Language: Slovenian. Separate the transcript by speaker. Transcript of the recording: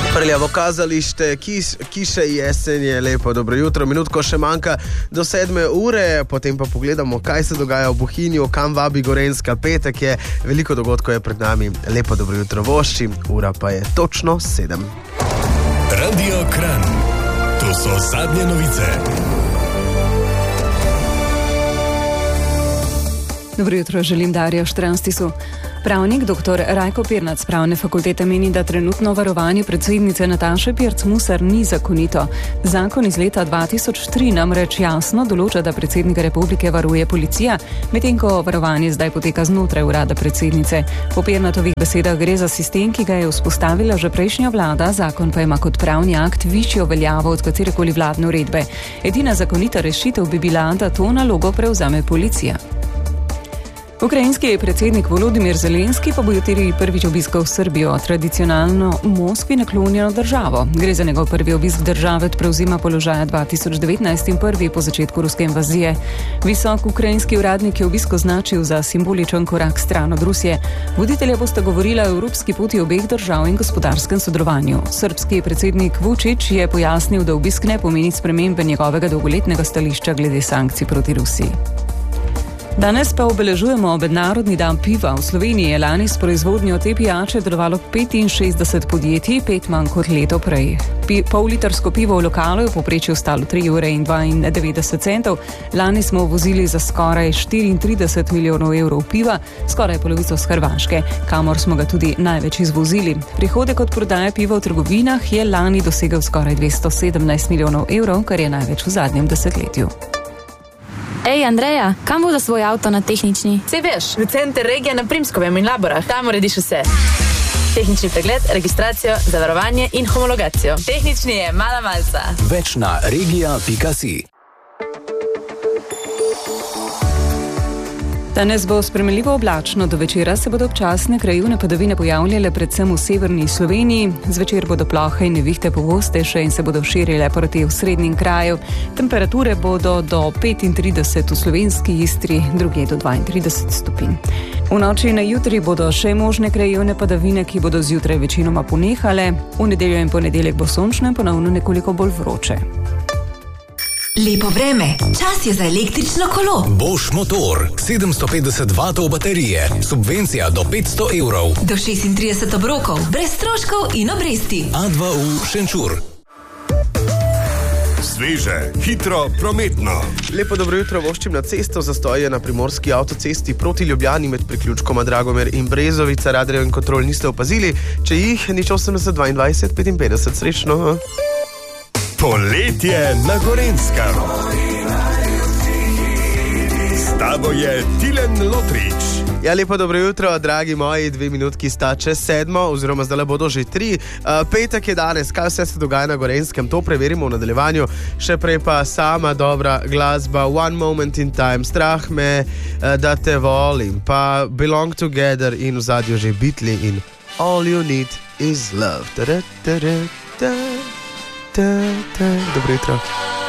Speaker 1: Prljavo kazalište, kiše jesen je lepo, dobro jutro, minutko še manjka do 7 ure, potem pa pogledamo, kaj se dogaja v Bohinju, kam vabi Gorenjska, petek je, veliko dogodkov je pred nami, lepo dobro jutro vošči, ura pa je točno 7.
Speaker 2: Radio Kranj, to so zadnje novice.
Speaker 3: Dobro jutro, želim Darjo Štranstisu. Pravnik dr. Rajko Pirnac z Pravne fakultete meni, da trenutno varovanje predsednice Nataše Pirc Musar ni zakonito. Zakon iz leta 2003 namreč jasno določa, da predsednika republike varuje policija, medtem ko varovanje zdaj poteka znotraj urada predsednice. Po Pirnatovih besedah gre za sistem, ki ga je vzpostavila že prejšnja vlada, zakon pa ima kot pravni akt višjo veljavo od katerekoli vladne uredbe. Edina zakonita rešitev bi bila, da to nalogo prevzame policija. Ukrajinski predsednik Volodimir Zelenski pa bo jutri prvič obiskal Srbijo, tradicionalno v Moskvi naklonjeno državo. Gre za njegov prvi obisk države od prevzema položaja 2019 in prvi po začetku ruske invazije. Visok ukrajinski uradnik je obisk označil za simboličen korak stran od Rusije. Voditelja bosta govorila o evropski poti obeh držav in gospodarskem sodelovanju. Srbski predsednik Vučić je pojasnil, da obisk ne pomeni spremembe njegovega dolgoletnega stališča glede sankcij proti Rusiji. Danes pa obeležujemo mednarodni dan piva. V Sloveniji je lani s proizvodnjo te pijače delovalo 65 podjetij, 5 manj kot leto prej. Pollitrsko pivo v lokalu je v povprečju stalo 3,92 €. Lani smo vozili za skoraj 34 milijonov evrov piva, skoraj polovico z Hrvaške, kamor smo ga tudi največ izvozili. Prihodek od prodaje piva v trgovinah je lani dosegel skoraj 217 milijonov evrov, kar je največ v zadnjem desetletju.
Speaker 4: Ej, Andreja, kam bo za svoj avto na tehnični?
Speaker 5: Sej veš, v center regije na Primskovem in Laborah, tam urediš vse. Tehnični pregled, registracijo, zavarovanje in homologacijo. Tehnični je mala malca.
Speaker 2: Več na regija.si.
Speaker 3: Danes bo sprejemljivo oblačno, do večera se bodo občasne krajevne padavine pojavljale predvsem v severni Sloveniji. Zvečer bodo plohe in nevihte pogostejše in se bodo širile proti osrednjim kraju. Temperature bodo do 35 v slovenski Istri, drugje do 32 stopinj. V noči na jutri bodo še možne krajevne padavine, ki bodo zjutraj večinoma ponehale. V nedeljo in ponedeljek bo sončno in ponovno nekoliko bolj vroče.
Speaker 6: Lepo vreme, čas je za električno kolo.
Speaker 2: Bosch motor, 750 vatov baterije, subvencija do 500 €.
Speaker 6: Do 36 obrokov, brez stroškov in obresti.
Speaker 2: A2U Šenčur. Sveže, hitro, prometno.
Speaker 1: Lepo dobro jutro voščim na cesto, zastoje na primorski avtocesti proti Ljubljani med priključkoma Dragomer in Brezovica, radarjev in kontrol niste opazili, če jih nič 80 22 55, srečno.
Speaker 2: Poletje na Gorenjskem. S tabo je Tilen Lotrič.
Speaker 1: Ja, lepo dobro jutro, dragi moji, 2 minutki sta čez 7, oziroma zdaj bodo že 3. Petek je danes, kaj vse se dogaja na Gorenjskem, to preverimo v nadaljevanju. Še prej pa sama dobra glasba, One Moment in Time, Strah me, da te volim, pa Belong Together in v zadju že Beatli in All You Need Is Love. Dobro jutro.